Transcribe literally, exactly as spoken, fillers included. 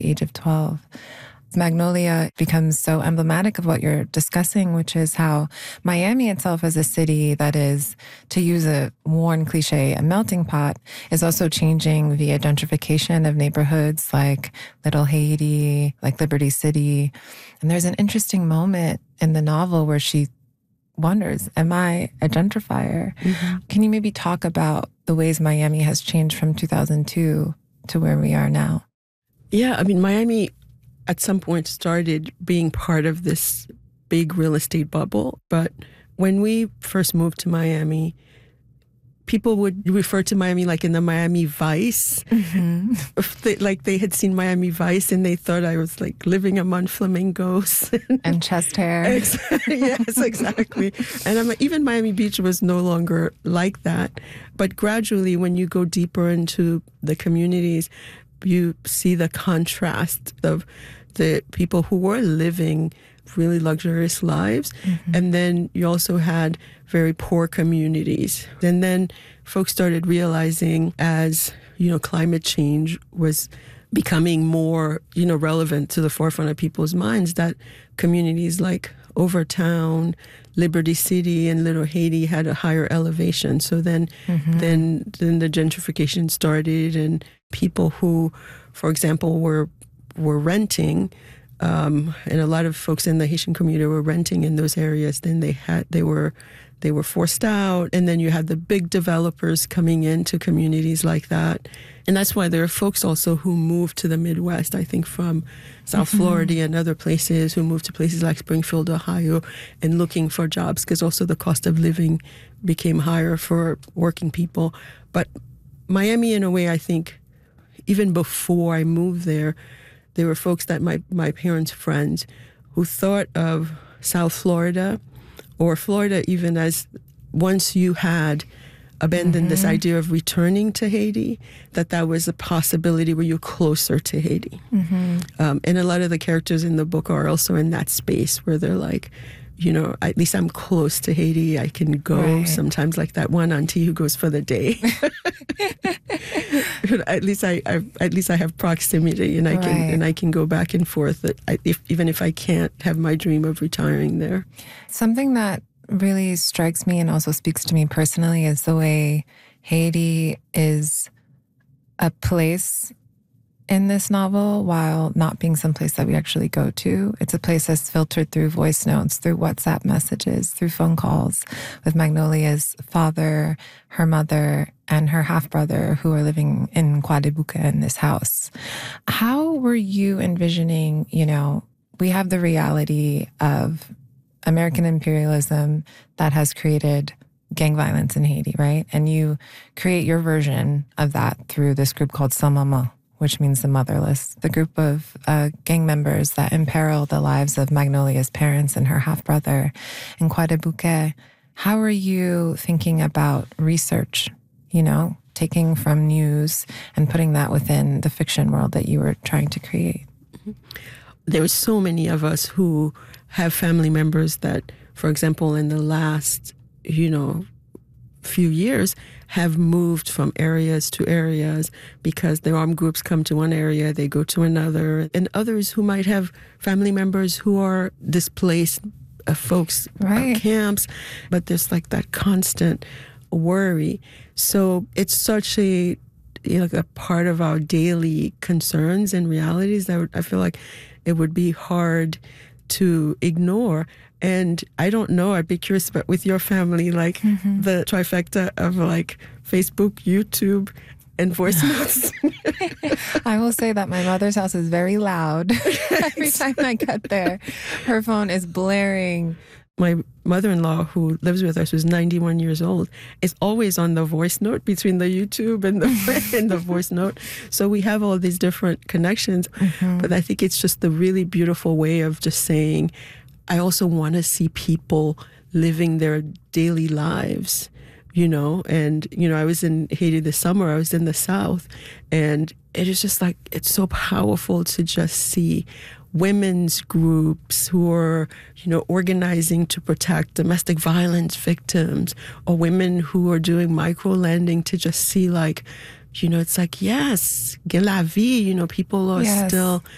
the age of twelve. Magnolia becomes so emblematic of what you're discussing, which is how Miami itself as a city that is, to use a worn cliche, a melting pot, is also changing via gentrification of neighborhoods like Little Haiti, like Liberty City. And there's an interesting moment in the novel where she wonders, am I a gentrifier? Mm-hmm. Can you maybe talk about the ways Miami has changed from two thousand two to where we are now? Yeah, I mean, Miami at some point started being part of this big real estate bubble. But when we first moved to Miami, people would refer to Miami like in the Miami Vice. Mm-hmm. They, like they had seen Miami Vice and they thought I was like living among flamingos. And chest hair. Yes, exactly. And I'm, even Miami Beach was no longer like that. But gradually, when you go deeper into the communities, you see the contrast of the people who were living really luxurious lives. Mm-hmm. And then you also had very poor communities. And then folks started realizing as, you know, climate change was becoming more, you know, relevant to the forefront of people's minds, that communities like Overtown, Liberty City, and Little Haiti had a higher elevation. So then, mm-hmm. then, then the gentrification started, and people who, for example, were were renting, um, and a lot of folks in the Haitian community were renting in those areas. Then they had they were they were forced out, and then you had the big developers coming into communities like that. And that's why there are folks also who moved to the Midwest, I think from South mm-hmm. Florida and other places, who moved to places like Springfield, Ohio, and looking for jobs, because also the cost of living became higher for working people. But Miami, in a way, I think, even before I moved there, there were folks that my, my parents' friends who thought of South Florida or Florida even as, once you had abandoned mm-hmm. this idea of returning to Haiti, that that was a possibility where you're closer to Haiti. Mm-hmm. Um, and a lot of the characters in the book are also in that space where they're like, you know, at least I'm close to Haiti. I can go right. sometimes, like that one auntie who goes for the day. at least I, I, at least I have proximity, and I right. can and I can go back and forth. I, if, even if I can't have my dream of retiring there. Something that really strikes me and also speaks to me personally is the way Haiti is a place in this novel, while not being someplace that we actually go to. It's a place that's filtered through voice notes, through WhatsApp messages, through phone calls with Magnolia's father, her mother, and her half-brother who are living in Croix des Bouquets in this house. How were you envisioning, you know, we have the reality of American imperialism that has created gang violence in Haiti, right? And you create your version of that through this group called Sans Maman, which means the motherless, the group of uh, gang members that imperil the lives of Magnolia's parents and her half-brother in Croix des Bouquets. How are you thinking about research, you know, taking from news and putting that within the fiction world that you were trying to create? There were so many of us who have family members that, for example, in the last, you know, few years have moved from areas to areas because their armed groups come to one area, they go to another, and others who might have family members who are displaced uh, folks right. uh, camps, but there's like that constant worry. So it's such a, you know, a part of our daily concerns and realities that I feel like it would be hard to ignore. And I don't know, I'd be curious about with your family, like mm-hmm. the trifecta of like Facebook, YouTube, and voice notes. I will say that my mother's house is very loud. Every time I get there, her phone is blaring. My mother-in-law, who lives with us, who's ninety-one years old, is always on the voice note between the YouTube and the and the voice note. So we have all these different connections. Mm-hmm. But I think it's just the really beautiful way of just saying, I also want to see people living their daily lives, you know. And, you know, I was in Haiti this summer. I was in the South. And it is just like, it's so powerful to just see women's groups who are, you know, organizing to protect domestic violence victims, or women who are doing micro-lending, to just see like, you know, it's like, yes, que la vie, you know, people are yes. still